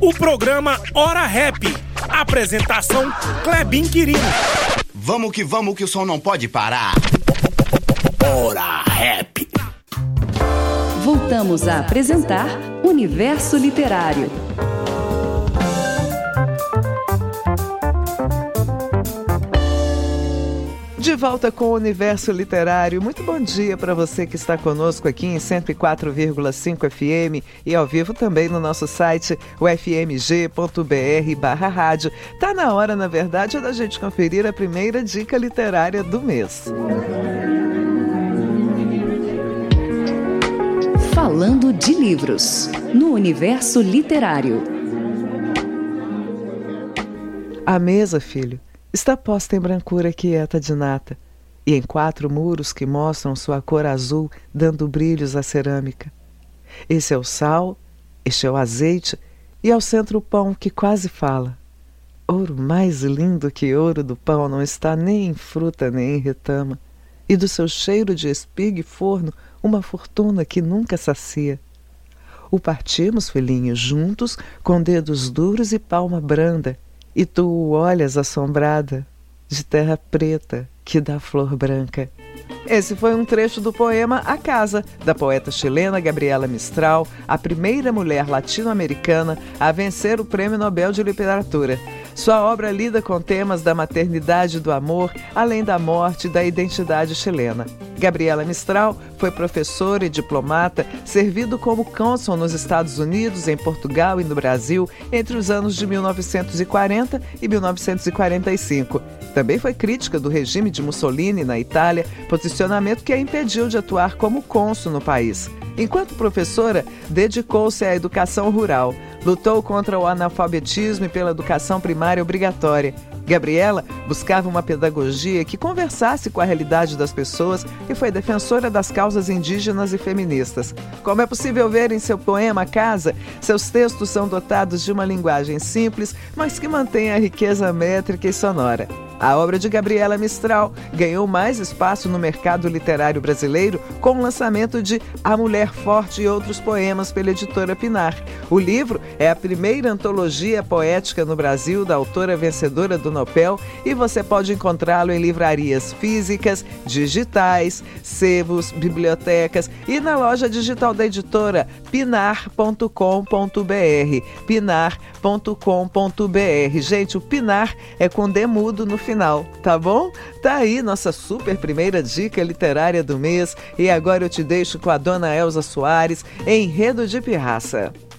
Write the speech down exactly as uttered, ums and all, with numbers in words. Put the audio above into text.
o programa Hora Rap. Apresentação Clebin Quirino. Vamos que vamos que o som não pode parar. Hora Rap. Voltamos a apresentar Universo Literário. De volta com o Universo Literário. Muito bom dia para você que está conosco aqui em cento e quatro vírgula cinco F M e ao vivo também no nosso site, o f m g ponto b r barra rádio. Tá na hora, na verdade, da gente conferir a primeira dica literária do mês. Falando de livros, no Universo Literário. A mesa, filho, está posta em brancura quieta de nata, e em quatro muros que mostram sua cor azul dando brilhos à cerâmica. Esse é o sal, este é o azeite, e ao centro o pão que quase fala. Ouro mais lindo que ouro do pão não está nem em fruta nem em retama, e do seu cheiro de espiga e forno uma fortuna que nunca sacia. O partimos, filhinho, juntos, com dedos duros e palma branda, e tu o olhas assombrada, de terra preta que dá flor branca. Esse foi um trecho do poema A Casa, da poeta chilena Gabriela Mistral, a primeira mulher latino-americana a vencer o Prêmio Nobel de Literatura. Sua obra lida com temas da maternidade e do amor, além da morte e da identidade chilena. Gabriela Mistral foi professora e diplomata, servido como cônsul nos Estados Unidos, em Portugal e no Brasil entre os anos de mil novecentos e quarenta e mil novecentos e quarenta e cinco. Também foi crítica do regime de Mussolini na Itália, posicionamento que a impediu de atuar como cônsul no país. Enquanto professora, dedicou-se à educação rural. Lutou contra o analfabetismo e pela educação primária obrigatória. Gabriela buscava uma pedagogia que conversasse com a realidade das pessoas e foi defensora das causas indígenas e feministas. Como é possível ver em seu poema Casa, seus textos são dotados de uma linguagem simples, mas que mantém a riqueza métrica e sonora. A obra de Gabriela Mistral ganhou mais espaço no mercado literário brasileiro com o lançamento de A Mulher Forte e Outros Poemas pela editora Pinar. O livro é a primeira antologia poética no Brasil da autora vencedora do Nobel e você pode encontrá-lo em livrarias físicas, digitais, sebos, bibliotecas e na loja digital da editora pinar ponto com ponto b r. pinar ponto com ponto b r. Gente, o Pinar é com D mudo no final, tá bom? Tá aí nossa super primeira dica literária do mês e agora eu te deixo com a dona Elza Soares, Enredo de Pirraça.